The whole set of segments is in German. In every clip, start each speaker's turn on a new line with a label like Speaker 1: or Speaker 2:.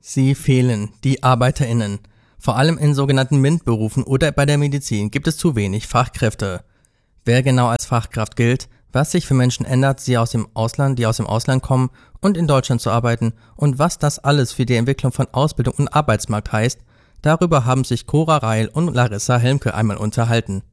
Speaker 1: Sie fehlen, die ArbeiterInnen. Vor allem in sogenannten MINT-Berufen oder bei der Medizin gibt es zu wenig Fachkräfte. Wer genau als Fachkraft gilt, was sich für Menschen ändert, die aus dem Ausland kommen und in Deutschland zu arbeiten und was das alles für die Entwicklung von Ausbildung und Arbeitsmarkt heißt, darüber haben sich Cora Reil und Larissa Helmke einmal unterhalten.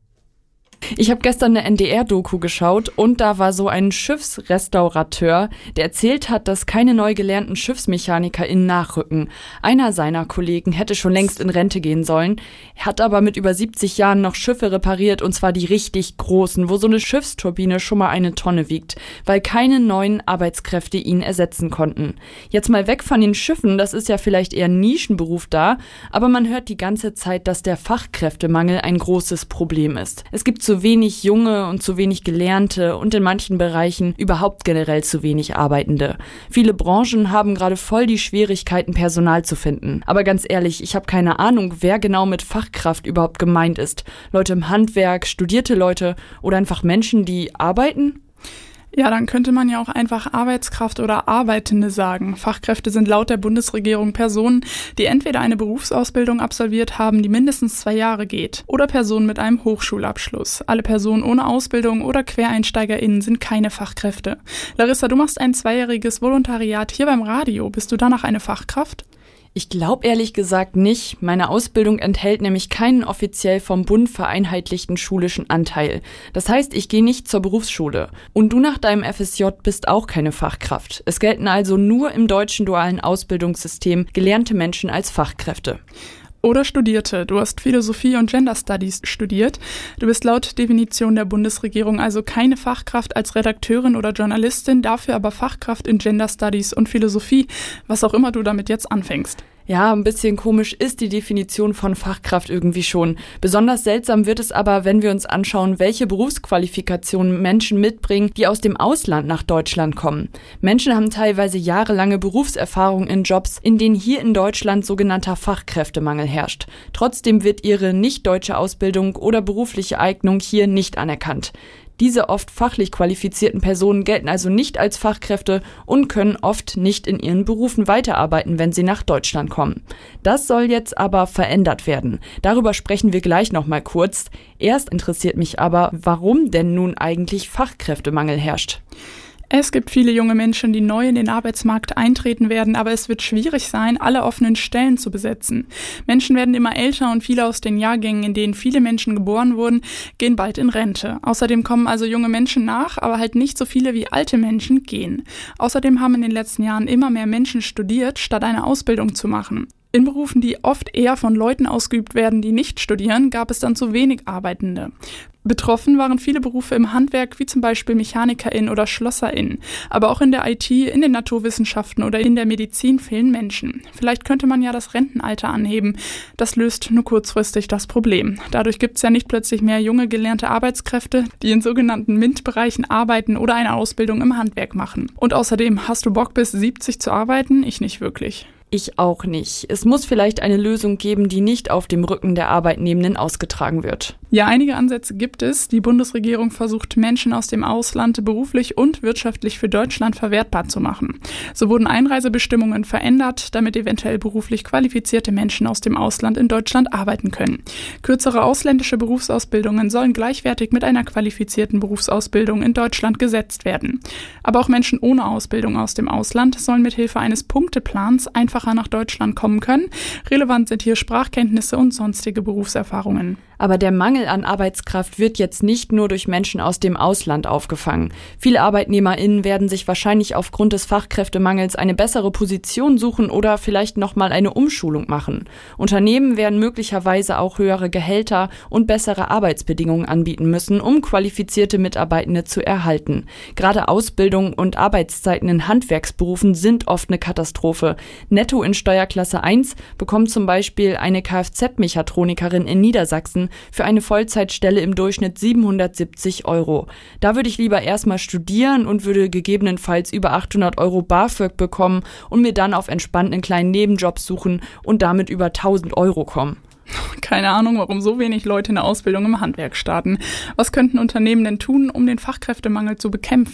Speaker 2: Ich habe gestern eine NDR-Doku geschaut und da war so ein Schiffsrestaurateur, der erzählt hat, dass keine neu gelernten SchiffsmechanikerInnen nachrücken. Einer seiner Kollegen hätte schon längst in Rente gehen sollen, hat aber mit über 70 Jahren noch Schiffe repariert und zwar die richtig großen, wo so eine Schiffsturbine schon mal 1 Tonne wiegt, weil keine neuen Arbeitskräfte ihn ersetzen konnten. Jetzt mal weg von den Schiffen, das ist ja vielleicht eher ein Nischenberuf da, aber man hört die ganze Zeit, dass der Fachkräftemangel ein großes Problem ist. Es gibt zu wenig Junge und zu wenig Gelernte und in manchen Bereichen überhaupt generell zu wenig Arbeitende. Viele Branchen haben gerade voll die Schwierigkeiten, Personal zu finden. Aber ganz ehrlich, ich habe keine Ahnung, wer genau mit Fachkraft überhaupt gemeint ist. Leute im Handwerk, studierte Leute oder einfach Menschen, die arbeiten?
Speaker 3: Ja, dann könnte man ja auch einfach Arbeitskraft oder Arbeitende sagen. Fachkräfte sind laut der Bundesregierung Personen, die entweder eine Berufsausbildung absolviert haben, die mindestens 2 Jahre geht, oder Personen mit einem Hochschulabschluss. Alle Personen ohne Ausbildung oder QuereinsteigerInnen sind keine Fachkräfte. Larissa, du machst ein 2-jähriges Volontariat hier beim Radio. Bist du danach eine Fachkraft?
Speaker 2: Ich glaube ehrlich gesagt nicht. Meine Ausbildung enthält nämlich keinen offiziell vom Bund vereinheitlichten schulischen Anteil. Das heißt, ich gehe nicht zur Berufsschule. Und du nach deinem FSJ bist auch keine Fachkraft. Es gelten also nur im deutschen dualen Ausbildungssystem gelernte Menschen als Fachkräfte.
Speaker 3: Oder Studierte. Du hast Philosophie und Gender Studies studiert. Du bist laut Definition der Bundesregierung also keine Fachkraft als Redakteurin oder Journalistin, dafür aber Fachkraft in Gender Studies und Philosophie, was auch immer du damit jetzt anfängst.
Speaker 2: Ja, ein bisschen komisch ist die Definition von Fachkraft irgendwie schon. Besonders seltsam wird es aber, wenn wir uns anschauen, welche Berufsqualifikationen Menschen mitbringen, die aus dem Ausland nach Deutschland kommen. Menschen haben teilweise jahrelange Berufserfahrung in Jobs, in denen hier in Deutschland sogenannter Fachkräftemangel herrscht. Trotzdem wird ihre nicht deutsche Ausbildung oder berufliche Eignung hier nicht anerkannt. Diese oft fachlich qualifizierten Personen gelten also nicht als Fachkräfte und können oft nicht in ihren Berufen weiterarbeiten, wenn sie nach Deutschland kommen. Das soll jetzt aber verändert werden. Darüber sprechen wir gleich nochmal kurz. Erst interessiert mich aber, warum denn nun eigentlich Fachkräftemangel herrscht.
Speaker 3: Es gibt viele junge Menschen, die neu in den Arbeitsmarkt eintreten werden, aber es wird schwierig sein, alle offenen Stellen zu besetzen. Menschen werden immer älter und viele aus den Jahrgängen, in denen viele Menschen geboren wurden, gehen bald in Rente. Außerdem kommen also junge Menschen nach, aber halt nicht so viele wie alte Menschen gehen. Außerdem haben in den letzten Jahren immer mehr Menschen studiert, statt eine Ausbildung zu machen. In Berufen, die oft eher von Leuten ausgeübt werden, die nicht studieren, gab es dann zu wenig Arbeitende. Betroffen waren viele Berufe im Handwerk, wie zum Beispiel MechanikerInnen oder SchlosserInnen. Aber auch in der IT, in den Naturwissenschaften oder in der Medizin fehlen Menschen. Vielleicht könnte man ja das Rentenalter anheben. Das löst nur kurzfristig das Problem. Dadurch gibt es ja nicht plötzlich mehr junge, gelernte Arbeitskräfte, die in sogenannten MINT-Bereichen arbeiten oder eine Ausbildung im Handwerk machen. Und außerdem, hast du Bock bis 70 zu arbeiten? Ich nicht wirklich.
Speaker 2: Ich auch nicht. Es muss vielleicht eine Lösung geben, die nicht auf dem Rücken der Arbeitnehmenden ausgetragen wird.
Speaker 3: Ja, einige Ansätze gibt es. Die Bundesregierung versucht, Menschen aus dem Ausland beruflich und wirtschaftlich für Deutschland verwertbar zu machen. So wurden Einreisebestimmungen verändert, damit eventuell beruflich qualifizierte Menschen aus dem Ausland in Deutschland arbeiten können. Kürzere ausländische Berufsausbildungen sollen gleichwertig mit einer qualifizierten Berufsausbildung in Deutschland gesetzt werden. Aber auch Menschen ohne Ausbildung aus dem Ausland sollen mithilfe eines Punkteplans einfacher nach Deutschland kommen können. Relevant sind hier Sprachkenntnisse und sonstige Berufserfahrungen.
Speaker 2: Aber der Mangel an Arbeitskraft wird jetzt nicht nur durch Menschen aus dem Ausland aufgefangen. Viele ArbeitnehmerInnen werden sich wahrscheinlich aufgrund des Fachkräftemangels eine bessere Position suchen oder vielleicht nochmal eine Umschulung machen. Unternehmen werden möglicherweise auch höhere Gehälter und bessere Arbeitsbedingungen anbieten müssen, um qualifizierte Mitarbeitende zu erhalten. Gerade Ausbildung und Arbeitszeiten in Handwerksberufen sind oft eine Katastrophe. Netto in Steuerklasse 1 bekommt zum Beispiel eine Kfz-Mechatronikerin in Niedersachsen für eine Vollzeitstelle im Durchschnitt 770 €. Da würde ich lieber erstmal studieren und würde gegebenenfalls über 800 € BAföG bekommen und mir dann auf entspannten kleinen Nebenjobs suchen und damit über 1000 € kommen.
Speaker 3: Keine Ahnung, warum so wenig Leute eine Ausbildung im Handwerk starten. Was könnten Unternehmen denn tun, um den Fachkräftemangel zu bekämpfen?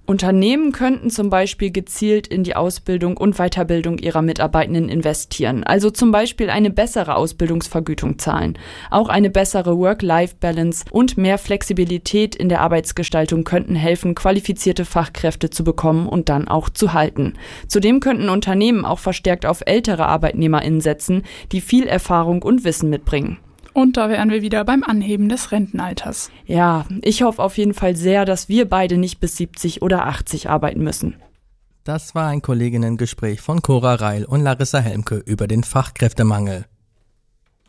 Speaker 2: Unternehmen könnten zum Beispiel gezielt in die Ausbildung und Weiterbildung ihrer Mitarbeitenden investieren, also zum Beispiel eine bessere Ausbildungsvergütung zahlen. Auch eine bessere Work-Life-Balance und mehr Flexibilität in der Arbeitsgestaltung könnten helfen, qualifizierte Fachkräfte zu bekommen und dann auch zu halten. Zudem könnten Unternehmen auch verstärkt auf ältere ArbeitnehmerInnen setzen, die viel Erfahrung und Wissen mitbringen.
Speaker 3: Und da wären wir wieder beim Anheben des Rentenalters.
Speaker 2: Ja, ich hoffe auf jeden Fall sehr, dass wir beide nicht bis 70 oder 80 arbeiten müssen.
Speaker 1: Das war ein Kolleginnengespräch von Cora Reil und Larissa Helmke über den Fachkräftemangel.